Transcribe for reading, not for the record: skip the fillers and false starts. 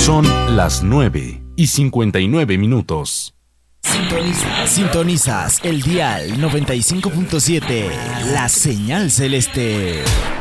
Son las 9:59. Sintonizas el dial 95.7, la señal celeste.